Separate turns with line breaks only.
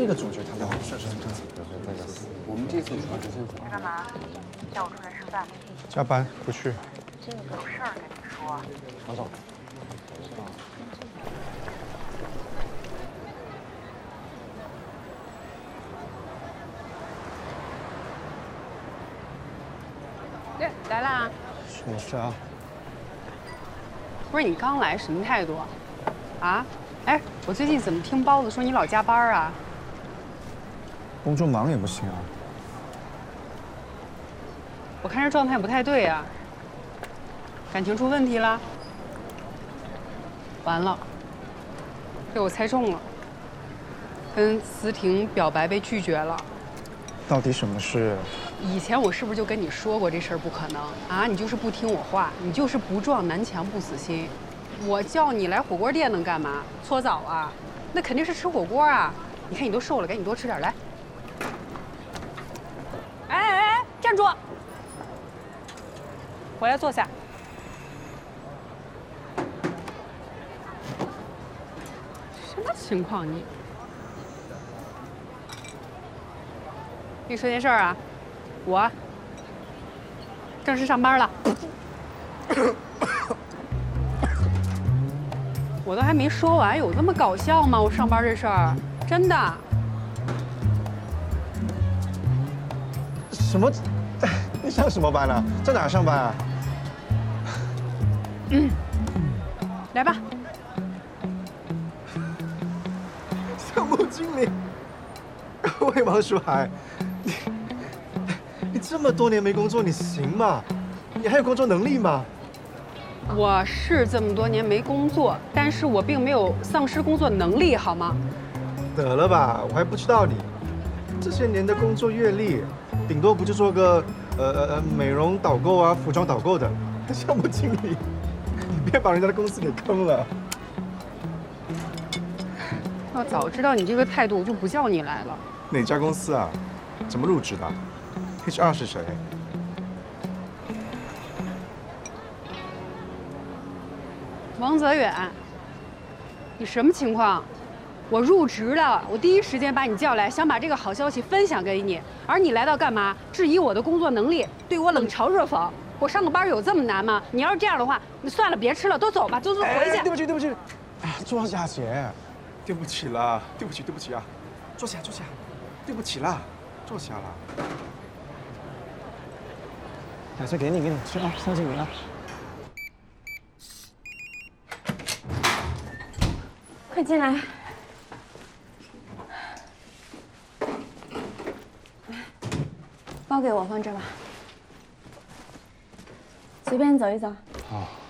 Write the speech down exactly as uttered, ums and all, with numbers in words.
这个主角他们是是
我们这次主要是先
你干嘛？叫我出来吃饭？
加班不去。
有事儿跟你说。
老总。
对，来啦。
什么事啊？
不是你刚来，什么态度？啊？哎，我最近怎么听包子说你老加班啊？
工作忙也不行啊。
我看这状态不太对呀、啊。感情出问题了？完了，被我猜中了。跟思婷表白被拒绝了。
到底什么事？
以前我是不是就跟你说过这事儿不可能啊？你就是不听我话，你就是不撞南墙不死心。我叫你来火锅店能干嘛？搓澡啊？那肯定是吃火锅啊！你看你都瘦了，赶紧多吃点来。哎哎哎，站住！回来坐下。什么情况你？跟你说件事儿啊，我正式上班了。我都还没说完，有这么搞笑吗？我上班这事儿，真的。
什么？你上什么班啊？在哪上班啊？
嗯，来吧。
项目经理，魏王书海，你你这么多年没工作，你行吗？你还有工作能力吗？
我是这么多年没工作，但是我并没有丧失工作能力，好吗？
得了吧，我还不知道你这些年的工作阅历，顶多不就做个呃呃呃美容导购啊、服装导购的项目经理，你别把人家的公司给坑了。
要早知道你这个态度，我就不叫你来了。
哪家公司啊？怎么入职的 ？H R 是谁？
王泽远，你什么情况？我入职了，我第一时间把你叫来，想把这个好消息分享给你，而你来到干嘛？质疑我的工作能力，对我冷嘲热讽。我上个班有这么难吗？你要是这样的话，你算了，别吃了，都走吧，都走回去。
对不起，对不起，哎，坐下姐，对不起了，对不起，对不起啊，坐下，坐下，对不起啦，坐下了。
奶茶给你，给你吃啊，相信你啊。
快进来。包给我，放这吧。随便走一走。
好。